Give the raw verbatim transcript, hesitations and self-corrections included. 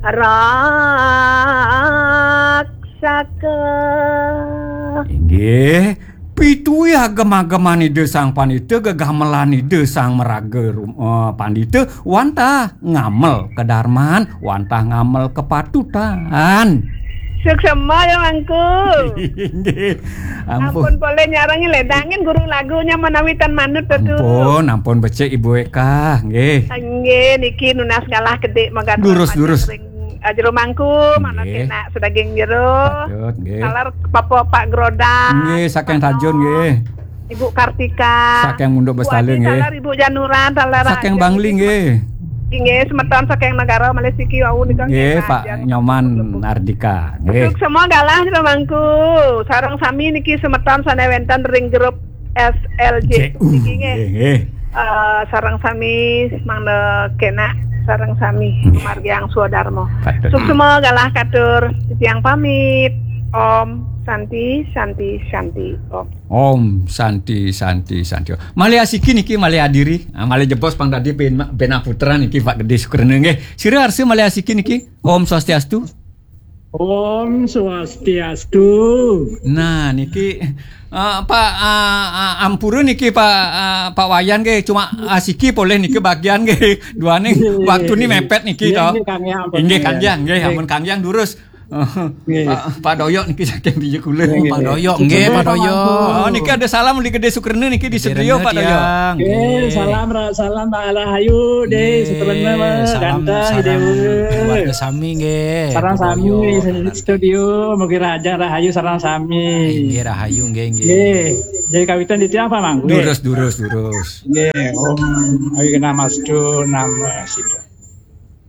raksaka. Inggih, pitui agama-agama ni de sang pandita gegamelan ni de sang meraga uh, pandita wantah ngamel kedarman, wantah ngamel kepatutan. Suksema ya mangku. Inggih. Ampun boleh nyarangi ledangin guru lagunya menawitan manut tuh. Ampun, ampun becek Ibu Eka, nggih. Nggih niki nunas galah gede magan. Lurus-lurus. Jero mangku mana kena sedaging jero. Patut nggih. Salar Papa Pak Grodang. Nggih, saking Tajun nggih. Ibu Kartika. Saking Munduk Bestale nggih. Salar Ibu Januran, salar. Saking Bangli nggih. Nggih, semeton saking negara Malaysia ki wau nika nggih. Nggih, Pak Nyoman Ardika. Nggih. Untuk semua galah jero mangku. Sareng sami niki semeton sanewenten ring grup S L J. Niki nggih. Nggih. Eh sareng sami mangda kena sareng sami margiang Suadarmo. Suk semua galah katur titiang pamit. Om Santi Santi Santi Om. Om Santi Santi Santi. Mali asiki niki mali adiri. Ah, mali jebos pang tadi ben bena putra niki Pak Gede Sukrene nggih. Sira arse mali asiki niki. Om Swastiastu. Om Swastiastu. Nah niki uh, Pak uh, uh, Ampuru niki Pak uh, Pak Wayan nggih cuma asiki boleh niki bagian nggih. Duane waktu ni mepet niki to. Nggih Kangjang nggih ampun Kangjang durus. Uh, Pak, Pak Doyok niki saking Biji Kulon. Pak Doyok nggih Pak Doyok. Oh niki ada salam di Gede Sukrene niki di studio Pak Doyok. Nggih salam salam Pak Rahayu deh sebenarnya Mas ganteng dewe. Keluarga sami nggih. Sareng sami di studio mugi raja Rahayu sareng sami. Nggih Rahayu nggih nggih. Nggih. Jadi kawitan di apa Mang? Durus durus durus. Nggih Om ayo kena Mas Do nama situ.